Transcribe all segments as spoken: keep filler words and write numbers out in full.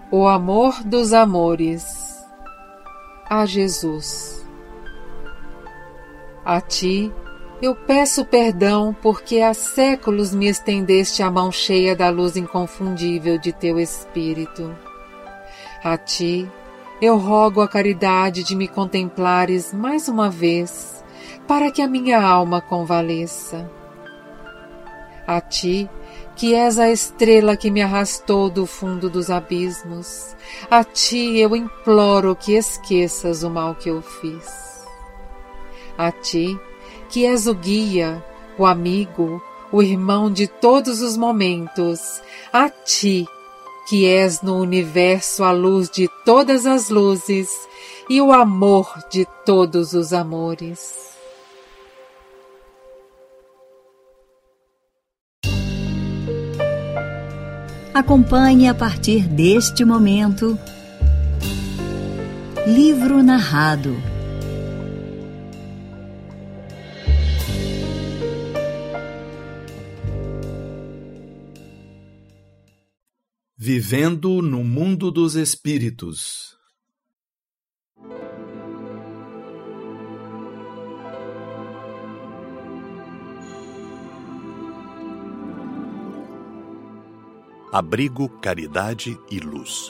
o amor dos amores. A Jesus. A Ti eu peço perdão porque há séculos me estendeste a mão cheia da luz inconfundível de Teu Espírito. A Ti eu rogo a caridade de me contemplares mais uma vez, para que a minha alma convalesça. A Ti, que és a estrela que me arrastou do fundo dos abismos, a Ti eu imploro que esqueças o mal que eu fiz. A Ti, que és o guia, o amigo, o irmão de todos os momentos, a Ti, que és no universo a luz de todas as luzes e o amor de todos os amores. Acompanhe a partir deste momento Livro Narrado. Vivendo no Mundo dos Espíritos. Abrigo, caridade e luz.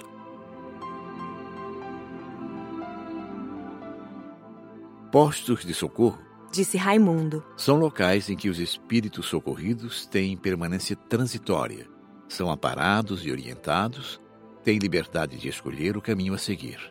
Postos de socorro, disse Raimundo, são locais em que os espíritos socorridos têm permanência transitória, são amparados e orientados, têm liberdade de escolher o caminho a seguir.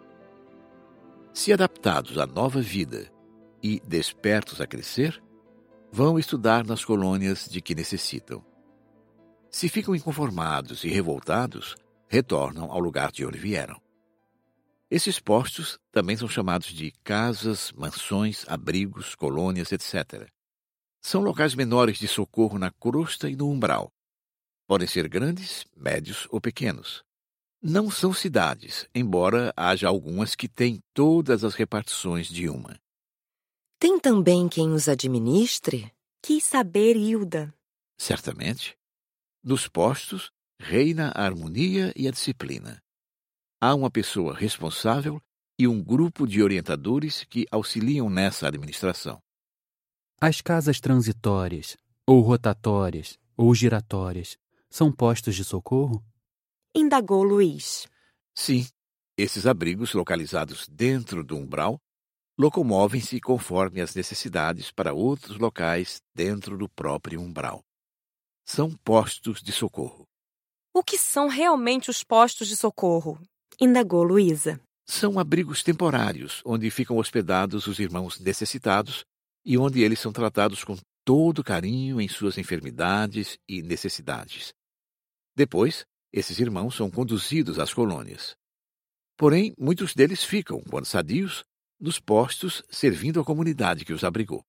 Se adaptados à nova vida e despertos a crescer, vão estudar nas colônias de que necessitam. Se ficam inconformados e revoltados, retornam ao lugar de onde vieram. Esses postos também são chamados de casas, mansões, abrigos, colônias, etcétera. São locais menores de socorro na crosta e no umbral. Podem ser grandes, médios ou pequenos. Não são cidades, embora haja algumas que têm todas as repartições de uma. Tem também quem os administre? Quis saber Hilda. Certamente. Nos postos, reina a harmonia e a disciplina. Há uma pessoa responsável e um grupo de orientadores que auxiliam nessa administração. As casas transitórias, ou rotatórias, ou giratórias, são postos de socorro? Indagou Luís. Sim, esses abrigos localizados dentro do umbral locomovem-se conforme as necessidades para outros locais dentro do próprio umbral. São postos de socorro. O que são realmente os postos de socorro? Indagou Luísa. São abrigos temporários, onde ficam hospedados os irmãos necessitados e onde eles são tratados com todo carinho em suas enfermidades e necessidades. Depois, esses irmãos são conduzidos às colônias. Porém, muitos deles ficam, quando sadios, nos postos servindo a comunidade que os abrigou.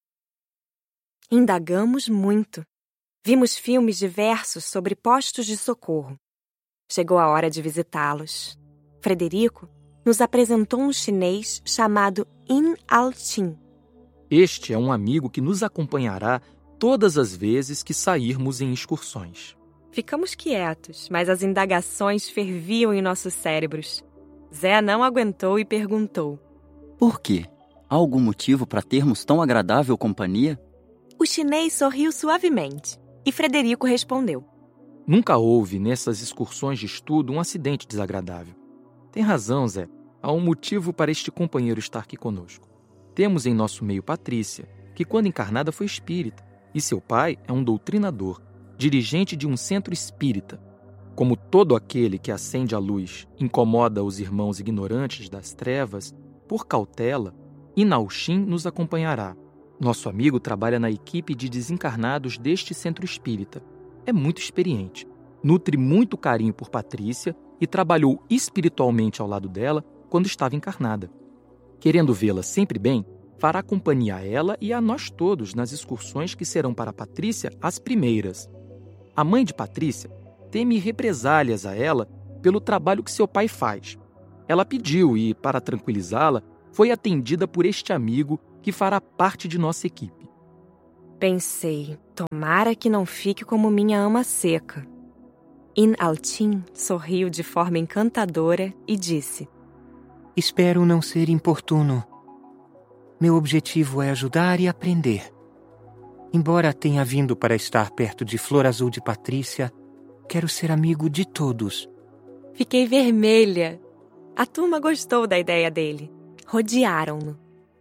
Indagamos muito. Vimos filmes diversos sobre postos de socorro. Chegou a hora de visitá-los. Frederico nos apresentou um chinês chamado In Al-Tin. Este é um amigo que nos acompanhará todas as vezes que sairmos em excursões. Ficamos quietos, mas as indagações ferviam em nossos cérebros. Zé não aguentou e perguntou: Por quê? Há algum motivo para termos tão agradável companhia? O chinês sorriu suavemente e Frederico respondeu: Nunca houve nessas excursões de estudo um acidente desagradável. Tem razão, Zé. Há um motivo para este companheiro estar aqui conosco. Temos em nosso meio Patrícia, que quando encarnada foi espírita, e seu pai é um doutrinador, dirigente de um centro espírita. Como todo aquele que acende a luz incomoda os irmãos ignorantes das trevas, por cautela, Inauxin nos acompanhará. Nosso amigo trabalha na equipe de desencarnados deste centro espírita. É muito experiente, nutre muito carinho por Patrícia e trabalhou espiritualmente ao lado dela quando estava encarnada. Querendo vê-la sempre bem, fará companhia a ela e a nós todos nas excursões que serão para Patrícia as primeiras. A mãe de Patrícia teme represálias a ela pelo trabalho que seu pai faz. Ela pediu e, para tranquilizá-la, foi atendida por este amigo que fará parte de nossa equipe. Pensei, tomara que não fique como minha ama seca. Inaltin sorriu de forma encantadora e disse: Espero não ser importuno. Meu objetivo é ajudar e aprender. Embora tenha vindo para estar perto de Flor Azul de Patrícia, quero ser amigo de todos. Fiquei vermelha. A turma gostou da ideia dele. Rodearam-no.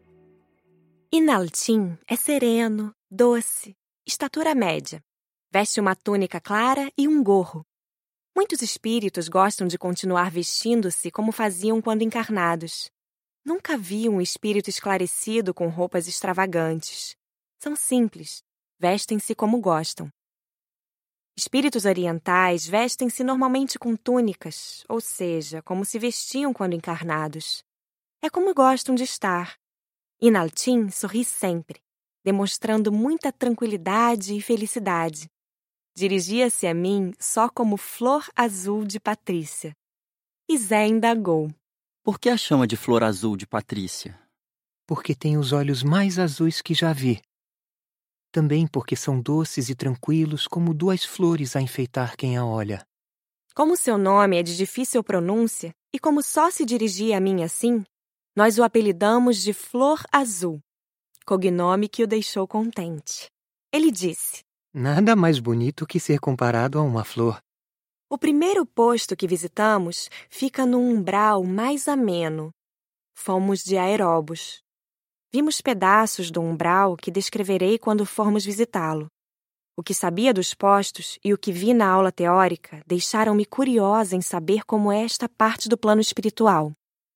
Inaltin é sereno, doce, estatura média. Veste uma túnica clara e um gorro. Muitos espíritos gostam de continuar vestindo-se como faziam quando encarnados. Nunca vi um espírito esclarecido com roupas extravagantes. São simples, vestem-se como gostam. Espíritos orientais vestem-se normalmente com túnicas, ou seja, como se vestiam quando encarnados. É como gostam de estar. Inaltin sorri sempre, demonstrando muita tranquilidade e felicidade. Dirigia-se a mim só como Flor Azul de Patrícia. E Zé indagou: Por que a chama de Flor Azul de Patrícia? Porque tem os olhos mais azuis que já vi. Também porque são doces e tranquilos como duas flores a enfeitar quem a olha. Como seu nome é de difícil pronúncia e como só se dirigia a mim assim, nós o apelidamos de Flor Azul, cognome que o deixou contente. Ele disse: Nada mais bonito que ser comparado a uma flor. O primeiro posto que visitamos fica no umbral mais ameno. Fomos de aeróbus. Vimos pedaços do umbral que descreverei quando formos visitá-lo. O que sabia dos postos e o que vi na aula teórica deixaram-me curiosa em saber como é esta parte do plano espiritual.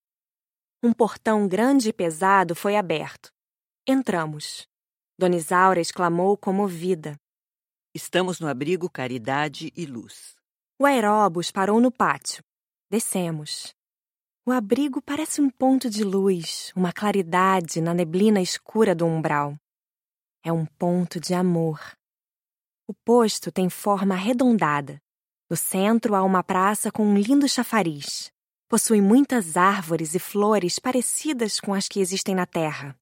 Um portão grande e pesado foi aberto. Entramos. Dona Isaura exclamou comovida: Estamos no abrigo Caridade e Luz. O aeróbus parou no pátio. Descemos. O abrigo parece um ponto de luz, uma claridade na neblina escura do umbral. É um ponto de amor. O posto tem forma arredondada. No centro há uma praça com um lindo chafariz. Possui muitas árvores e flores parecidas com as que existem na terra.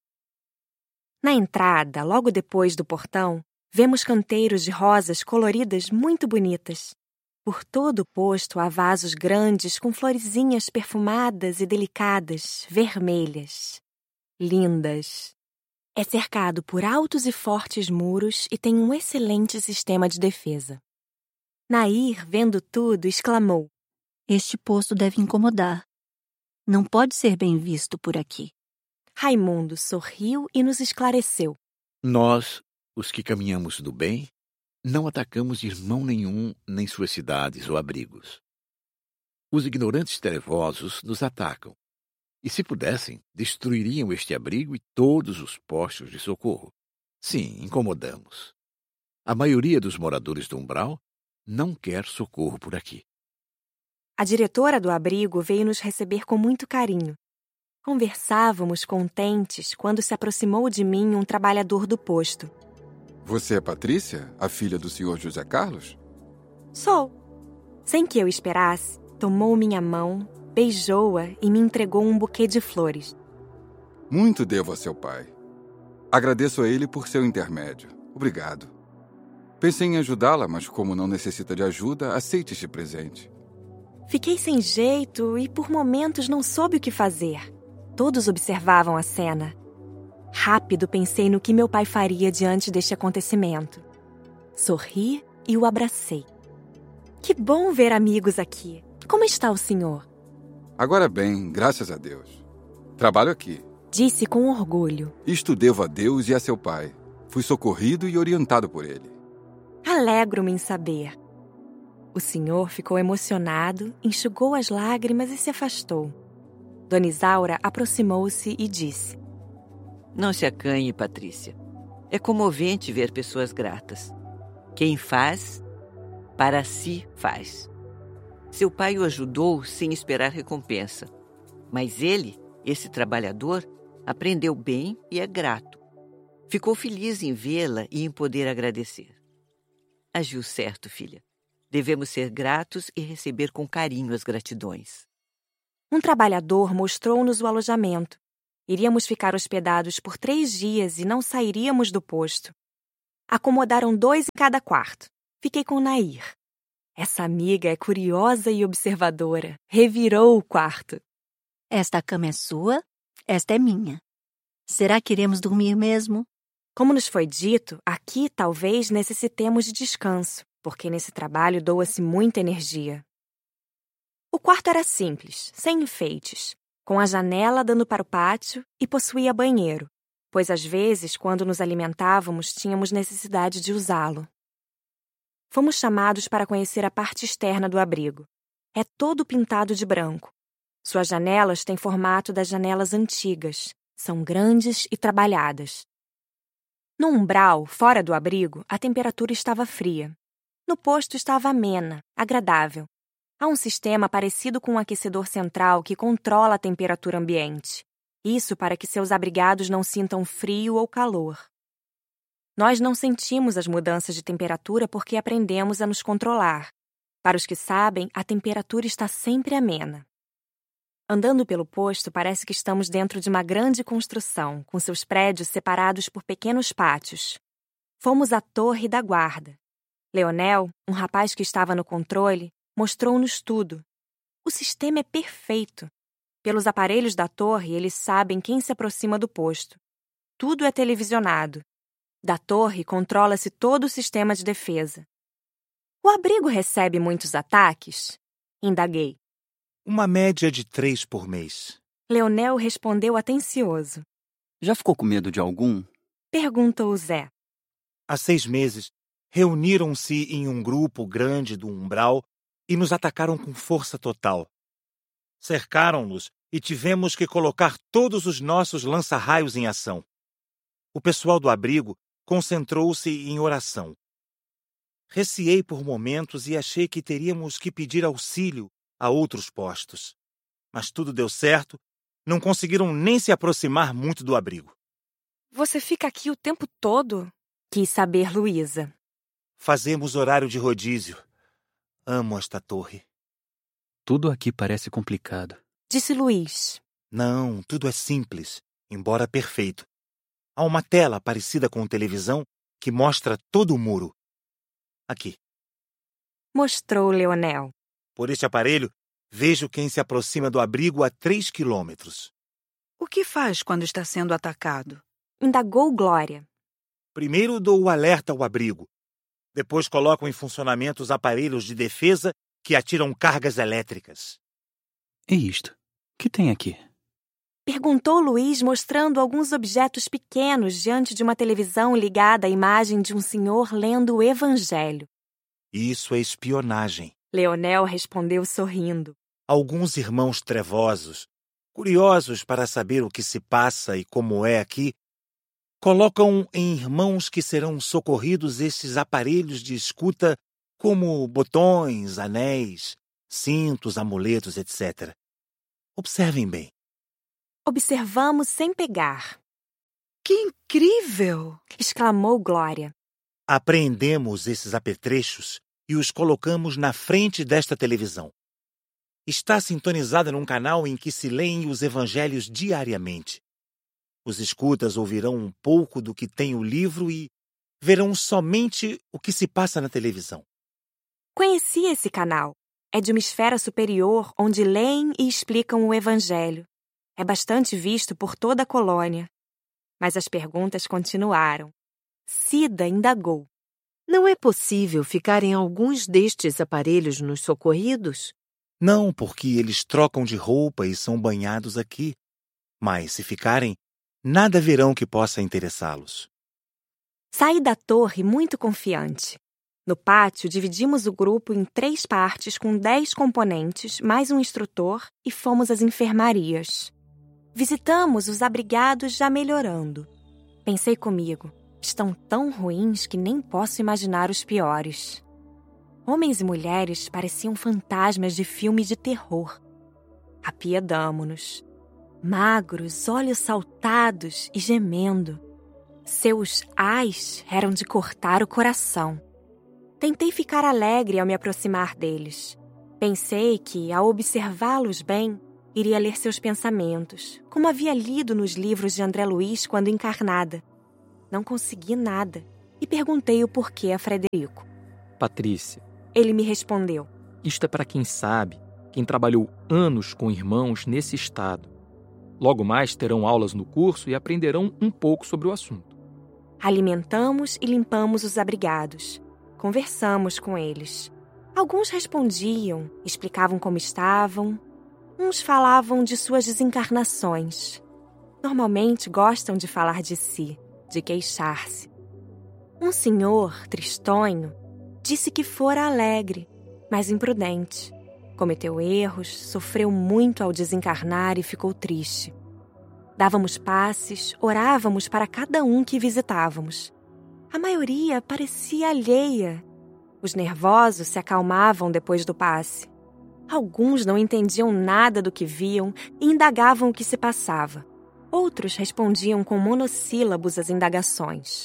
Na entrada, logo depois do portão, vemos canteiros de rosas coloridas muito bonitas. Por todo o posto há vasos grandes com florezinhas perfumadas e delicadas, vermelhas. Lindas. É cercado por altos e fortes muros e tem um excelente sistema de defesa. Nair, vendo tudo, exclamou: Este posto deve incomodar. Não pode ser bem visto por aqui. Raimundo sorriu e nos esclareceu: Nós, os que caminhamos do bem, não atacamos irmão nenhum nem suas cidades ou abrigos. Os ignorantes trevosos nos atacam, e se pudessem, destruiriam este abrigo e todos os postos de socorro. Sim, incomodamos. A maioria dos moradores do umbral não quer socorro por aqui. A diretora do abrigo veio nos receber com muito carinho. Conversávamos contentes quando se aproximou de mim um trabalhador do posto. Você é Patrícia, a filha do senhor José Carlos? Sou. Sem que eu esperasse, tomou minha mão, beijou-a e me entregou um buquê de flores. Muito devo a seu pai. Agradeço a ele por seu intermédio. Obrigado. Pensei em ajudá-la, mas como não necessita de ajuda, aceite este presente. Fiquei sem jeito e por momentos não soube o que fazer. Todos observavam a cena. Rápido pensei no que meu pai faria diante deste acontecimento. Sorri e o abracei. Que bom ver amigos aqui. Como está o senhor? Agora bem, graças a Deus. Trabalho aqui. Disse com orgulho. Isto devo a Deus e a seu pai. Fui socorrido e orientado por ele. Alegro-me em saber. O senhor ficou emocionado, enxugou as lágrimas e se afastou. Dona Isaura aproximou-se e disse: Não se acanhe, Patrícia. É comovente ver pessoas gratas. Quem faz, para si faz. Seu pai o ajudou sem esperar recompensa. Mas ele, esse trabalhador, aprendeu bem e é grato. Ficou feliz em vê-la e em poder agradecer. Agiu certo, filha. Devemos ser gratos e receber com carinho as gratidões. Um trabalhador mostrou-nos o alojamento. Iríamos ficar hospedados por três dias e não sairíamos do posto. Acomodaram dois em cada quarto. Fiquei com Nair. Essa amiga é curiosa e observadora. Revirou o quarto. Esta cama é sua, esta é minha. Será que iremos dormir mesmo? Como nos foi dito, aqui talvez necessitemos de descanso, porque nesse trabalho doa-se muita energia. O quarto era simples, sem enfeites, com a janela dando para o pátio e possuía banheiro, pois às vezes, quando nos alimentávamos, tínhamos necessidade de usá-lo. Fomos chamados para conhecer a parte externa do abrigo. É todo pintado de branco. Suas janelas têm formato das janelas antigas. São grandes e trabalhadas. No umbral, fora do abrigo, a temperatura estava fria. No posto estava amena, agradável. Há um sistema parecido com um aquecedor central que controla a temperatura ambiente. Isso para que seus abrigados não sintam frio ou calor. Nós não sentimos as mudanças de temperatura porque aprendemos a nos controlar. Para os que sabem, a temperatura está sempre amena. Andando pelo posto, parece que estamos dentro de uma grande construção, com seus prédios separados por pequenos pátios. Fomos à torre da guarda. Leonel, um rapaz que estava no controle, mostrou-nos tudo. O sistema é perfeito. Pelos aparelhos da torre, eles sabem quem se aproxima do posto. Tudo é televisionado. Da torre, controla-se todo o sistema de defesa. O abrigo recebe muitos ataques? Indaguei. Uma média de três por mês. Leonel respondeu atencioso. Já ficou com medo de algum? Perguntou Zé. Há seis meses, reuniram-se em um grupo grande do umbral e nos atacaram com força total. Cercaram-nos e tivemos que colocar todos os nossos lança-raios em ação. O pessoal do abrigo concentrou-se em oração. Receei por momentos e achei que teríamos que pedir auxílio a outros postos. Mas tudo deu certo, não conseguiram nem se aproximar muito do abrigo. Você fica aqui o tempo todo? Quis saber Luísa. Fazemos horário de rodízio. Amo esta torre. Tudo aqui parece complicado. Disse Luiz. Não, tudo é simples, embora perfeito. Há uma tela parecida com televisão que mostra todo o muro. Aqui. Mostrou Leonel. Por este aparelho, vejo quem se aproxima do abrigo a três quilômetros. O que faz quando está sendo atacado? Indagou Glória. Primeiro dou o alerta ao abrigo. Depois coloco em funcionamento os aparelhos de defesa que atiram cargas elétricas. E isto? Que tem aqui? Perguntou Luiz, mostrando alguns objetos pequenos diante de uma televisão ligada à imagem de um senhor lendo o Evangelho. Isso é espionagem. Leonel respondeu sorrindo. Alguns irmãos trevosos, curiosos para saber o que se passa e como é aqui, colocam em irmãos que serão socorridos estes aparelhos de escuta como botões, anéis, cintos, amuletos, etcétera. Observem bem. Observamos sem pegar. Que incrível! Exclamou Glória. Apreendemos esses apetrechos e os colocamos na frente desta televisão. Está sintonizada num canal em que se leem os evangelhos diariamente. Os escutas ouvirão um pouco do que tem o livro e verão somente o que se passa na televisão. Conheci esse canal. É de uma esfera superior onde leem e explicam o evangelho. É bastante visto por toda a colônia. Mas as perguntas continuaram. Cida indagou. Não é possível ficar em alguns destes aparelhos nos socorridos? Não, porque eles trocam de roupa e são banhados aqui. Mas, se ficarem, nada verão que possa interessá-los. Saí da torre muito confiante. No pátio, dividimos o grupo em três partes com dez componentes, mais um instrutor, e fomos às enfermarias. Visitamos os abrigados já melhorando. Pensei comigo, estão tão ruins que nem posso imaginar os piores. Homens e mulheres pareciam fantasmas de filme de terror. Apiedamo-nos. Magros, olhos saltados e gemendo. Seus ais eram de cortar o coração. Tentei ficar alegre ao me aproximar deles. Pensei que, ao observá-los bem, iria ler seus pensamentos, como havia lido nos livros de André Luiz quando encarnada. Não consegui nada e perguntei o porquê a Frederico. Patrícia, Ele me respondeu: Isto é para quem sabe, quem trabalhou anos com irmãos nesse estado. Logo mais terão aulas no curso e aprenderão um pouco sobre o assunto. Alimentamos e limpamos os abrigados. Conversamos com eles. Alguns respondiam, explicavam como estavam. Uns falavam de suas desencarnações. Normalmente gostam de falar de si, de queixar-se. Um senhor, tristonho, disse que fora alegre, mas imprudente. Cometeu erros, sofreu muito ao desencarnar e ficou triste. Dávamos passes, orávamos para cada um que visitávamos. A maioria parecia alheia. Os nervosos se acalmavam depois do passe. Alguns não entendiam nada do que viam e indagavam o que se passava. Outros respondiam com monossílabos às indagações.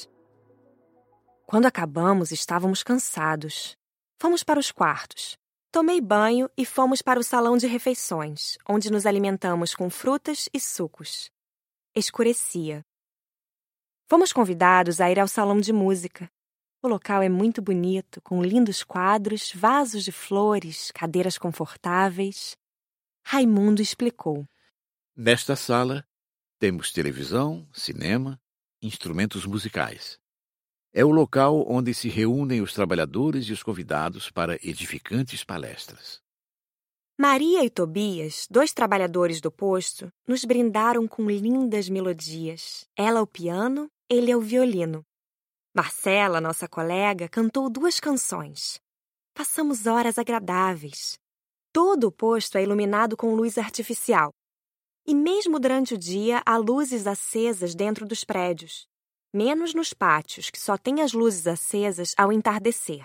Quando acabamos, estávamos cansados. Fomos para os quartos. Tomei banho e fomos para o salão de refeições, onde nos alimentamos com frutas e sucos. Escurecia. Fomos convidados a ir ao salão de música. O local é muito bonito, com lindos quadros, vasos de flores, cadeiras confortáveis. Raimundo explicou. Nesta sala, temos televisão, cinema, instrumentos musicais. É o local onde se reúnem os trabalhadores e os convidados para edificantes palestras. Maria e Tobias, dois trabalhadores do posto, nos brindaram com lindas melodias. Ela ao piano, ele ao violino. Marcela, nossa colega, cantou duas canções. Passamos horas agradáveis. Todo o posto é iluminado com luz artificial. E mesmo durante o dia, há luzes acesas dentro dos prédios. Menos nos pátios, que só têm as luzes acesas ao entardecer.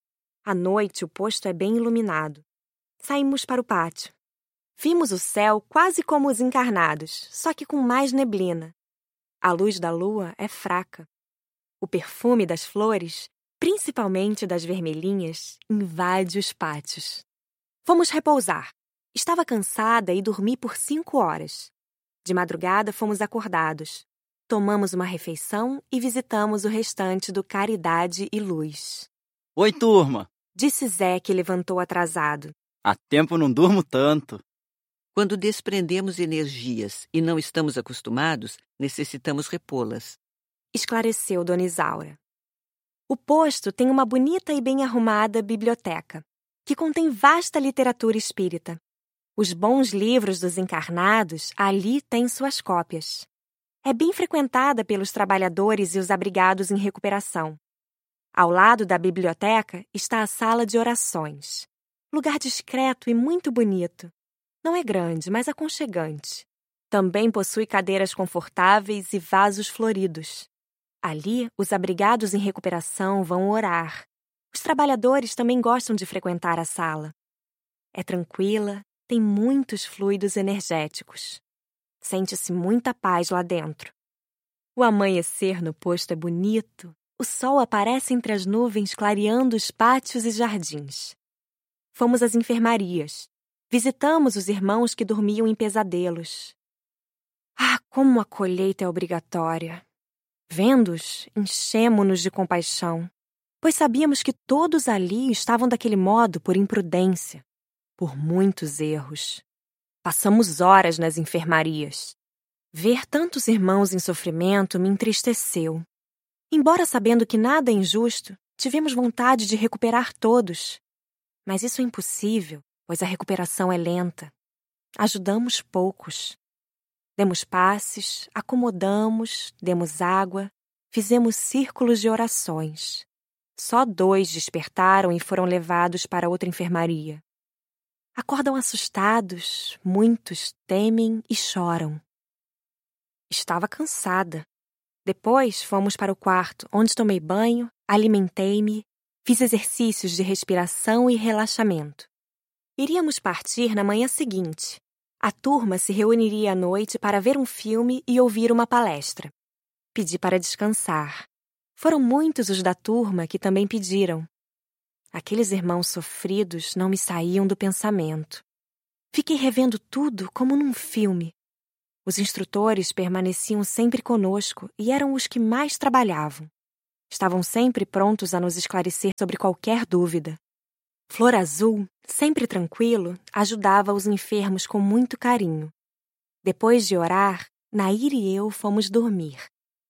À noite, o posto é bem iluminado. Saímos para o pátio. Vimos o céu quase como os encarnados, só que com mais neblina. A luz da lua é fraca. O perfume das flores, principalmente das vermelhinhas, invade os pátios. Fomos repousar. Estava cansada e dormi por cinco horas. De madrugada, fomos acordados. Tomamos uma refeição e visitamos o restante do Caridade e Luz. Oi, turma! Disse Zé, que levantou atrasado. Há tempo não durmo tanto. Quando desprendemos energias e não estamos acostumados, necessitamos repô-las. Esclareceu Dona Isaura. O posto tem uma bonita e bem arrumada biblioteca, que contém vasta literatura espírita. Os bons livros dos encarnados ali têm suas cópias. É bem frequentada pelos trabalhadores e os abrigados em recuperação. Ao lado da biblioteca está a sala de orações. Lugar discreto e muito bonito. Não é grande, mas aconchegante. Também possui cadeiras confortáveis e vasos floridos. Ali, os abrigados em recuperação vão orar. Os trabalhadores também gostam de frequentar a sala. É tranquila, tem muitos fluidos energéticos. Sente-se muita paz lá dentro. O amanhecer no posto é bonito. O sol aparece entre as nuvens, clareando os pátios e jardins. Fomos às enfermarias. Visitamos os irmãos que dormiam em pesadelos. Ah, como a colheita é obrigatória! Vendo-os, enchemo-nos de compaixão, pois sabíamos que todos ali estavam daquele modo por imprudência, por muitos erros. Passamos horas nas enfermarias. Ver tantos irmãos em sofrimento me entristeceu. Embora sabendo que nada é injusto, tivemos vontade de recuperar todos. Mas isso é impossível, pois a recuperação é lenta. Ajudamos poucos. Demos passes, acomodamos, demos água, fizemos círculos de orações. Só dois despertaram e foram levados para outra enfermaria. Acordam assustados, muitos temem e choram. Estava cansada. Depois fomos para o quarto, onde tomei banho, alimentei-me, fiz exercícios de respiração e relaxamento. Iríamos partir na manhã seguinte. A turma se reuniria à noite para ver um filme e ouvir uma palestra. Pedi para descansar. Foram muitos os da turma que também pediram. Aqueles irmãos sofridos não me saíam do pensamento. Fiquei revendo tudo como num filme. Os instrutores permaneciam sempre conosco e eram os que mais trabalhavam. Estavam sempre prontos a nos esclarecer sobre qualquer dúvida. Flor Azul, sempre tranquilo, ajudava os enfermos com muito carinho. Depois de orar, Nair e eu fomos dormir.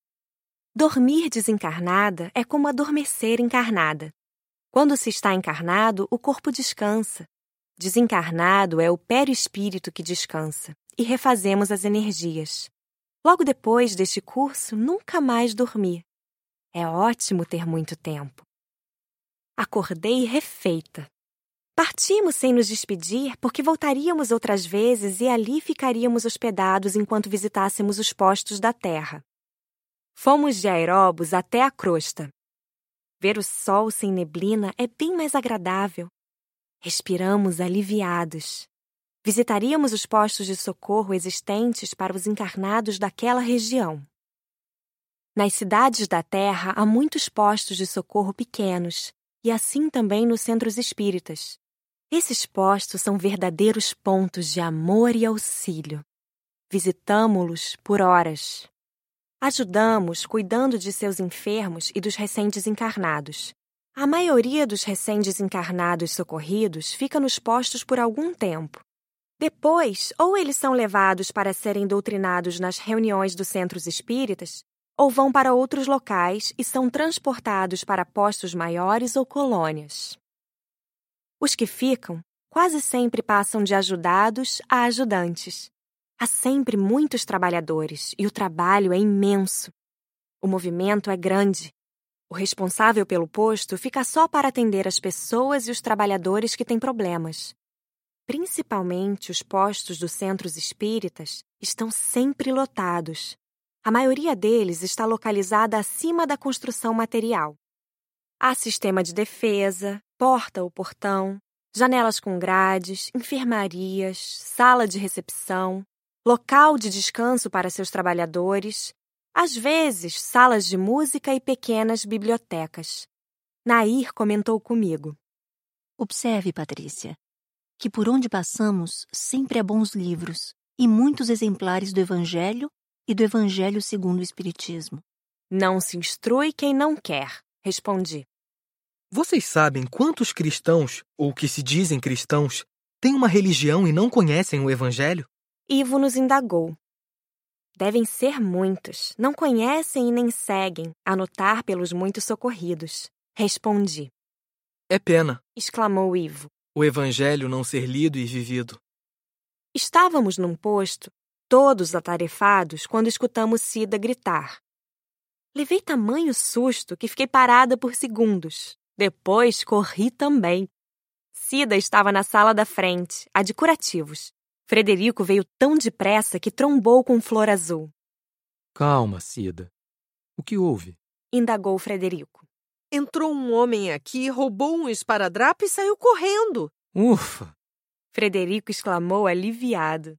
Dormir desencarnada é como adormecer encarnada. Quando se está encarnado, o corpo descansa. Desencarnado é o perispírito que descansa, e refazemos as energias. Logo depois deste curso, nunca mais dormi. É ótimo ter muito tempo. Acordei refeita. Partimos sem nos despedir porque voltaríamos outras vezes e ali ficaríamos hospedados enquanto visitássemos os postos da Terra. Fomos de aeróbus até a crosta. Ver o sol sem neblina é bem mais agradável. Respiramos aliviados. Visitaríamos os postos de socorro existentes para os encarnados daquela região. Nas cidades da Terra há muitos postos de socorro pequenos, e assim também nos centros espíritas. Esses postos são verdadeiros pontos de amor e auxílio. Visitamo-los por horas. Ajudamos cuidando de seus enfermos e dos recém-desencarnados. A maioria dos recém-desencarnados socorridos fica nos postos por algum tempo. Depois, ou eles são levados para serem doutrinados nas reuniões dos centros espíritas, ou vão para outros locais e são transportados para postos maiores ou colônias. Os que ficam quase sempre passam de ajudados a ajudantes. Há sempre muitos trabalhadores e o trabalho é imenso. O movimento é grande. O responsável pelo posto fica só para atender as pessoas e os trabalhadores que têm problemas. Principalmente os postos dos centros espíritas estão sempre lotados. A maioria deles está localizada acima da construção material. Há sistema de defesa, porta ou portão, janelas com grades, enfermarias, sala de recepção, local de descanso para seus trabalhadores, às vezes salas de música e pequenas bibliotecas. Nair comentou comigo. Observe, Patrícia, que por onde passamos sempre há bons livros e muitos exemplares do Evangelho e do Evangelho segundo o Espiritismo. Não se instrui quem não quer, respondi. Vocês sabem quantos cristãos, ou que se dizem cristãos, têm uma religião e não conhecem o Evangelho? Ivo nos indagou. Devem ser muitos, não conhecem e nem seguem, a notar pelos muitos socorridos. Respondi. É pena, exclamou Ivo, o Evangelho não ser lido e vivido. Estávamos num posto, todos atarefados, quando escutamos Cida gritar. Levei tamanho susto que fiquei parada por segundos. Depois corri também. Cida estava na sala da frente, a de curativos. Frederico veio tão depressa que trombou com Flor Azul. Calma, Cida. O que houve? Indagou Frederico. Entrou um homem aqui, roubou um esparadrapo e saiu correndo. Ufa! Frederico exclamou aliviado.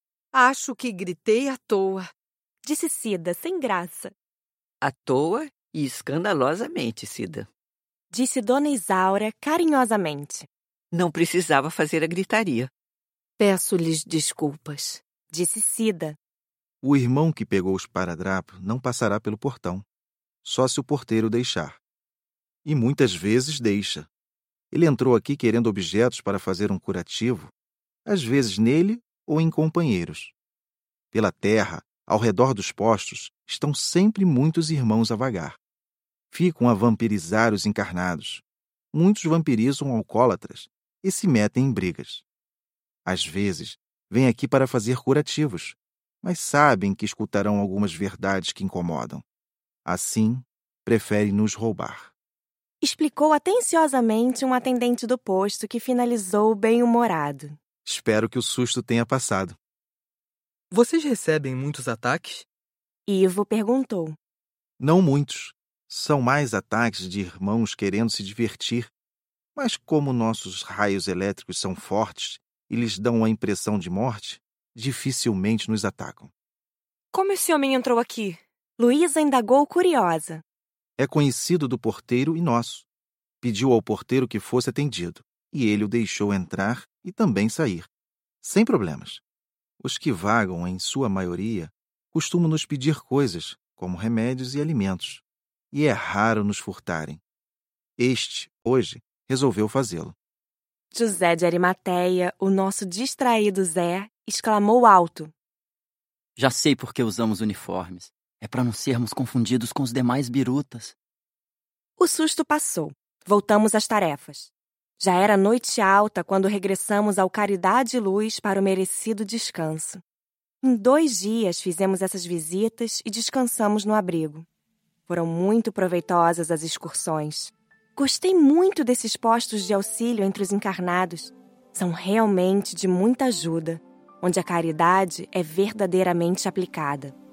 Acho que gritei à toa, disse Cida, sem graça. À toa e escandalosamente, Cida. Disse Dona Isaura carinhosamente. Não precisava fazer a gritaria. Peço-lhes desculpas, disse Cida. O irmão que pegou o esparadrapo não passará pelo portão, só se o porteiro deixar. E muitas vezes deixa. Ele entrou aqui querendo objetos para fazer um curativo, às vezes nele ou em companheiros. Pela terra, ao redor dos postos, estão sempre muitos irmãos a vagar. Ficam a vampirizar os encarnados. Muitos vampirizam alcoólatras e se metem em brigas. Às vezes, vêm aqui para fazer curativos, mas sabem que escutarão algumas verdades que incomodam. Assim, preferem nos roubar. Explicou atenciosamente um atendente do posto que finalizou bem-humorado. Espero que o susto tenha passado. Vocês recebem muitos ataques? Ivo perguntou. Não muitos. São mais ataques de irmãos querendo se divertir. Mas como nossos raios elétricos são fortes e lhes dão a impressão de morte, dificilmente nos atacam. Como esse homem entrou aqui? Luísa indagou curiosa. É conhecido do porteiro e nosso. Pediu ao porteiro que fosse atendido, e ele o deixou entrar e também sair, sem problemas. Os que vagam, em sua maioria, costumam nos pedir coisas, como remédios e alimentos, e é raro nos furtarem. Este, hoje, resolveu fazê-lo. José de Arimateia, o nosso distraído Zé, exclamou alto. Já sei por que usamos uniformes. É para não sermos confundidos com os demais birutas. O susto passou. Voltamos às tarefas. Já era noite alta quando regressamos ao Caridade e Luz para o merecido descanso. Em dois dias fizemos essas visitas e descansamos no abrigo. Foram muito proveitosas as excursões. Gostei muito desses postos de auxílio entre os encarnados. São realmente de muita ajuda, onde a caridade é verdadeiramente aplicada.